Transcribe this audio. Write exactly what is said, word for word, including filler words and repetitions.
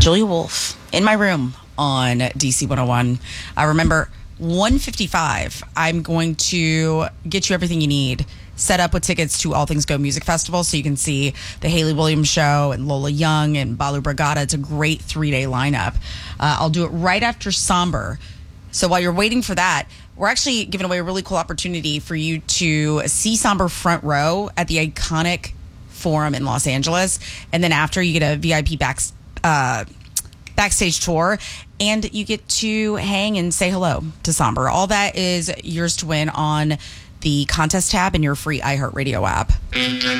Julia Wolf in my room on D C one oh one. I remember one fifty-five. I'm going to get you everything you need. Set up with tickets to All Things Go Music Festival so you can see the Haley Williams Show and Lola Young and Balu Bragada. It's a great three-day lineup. Uh, I'll do it right after Somber. So while you're waiting for that, we're actually giving away a really cool opportunity for you to see Somber front row at the iconic Forum in Los Angeles. And then after, you get a V I P back, uh, backstage tour, and you get to hang and say hello to Somber. All that is yours to win on the contest tab in your free iHeartRadio app.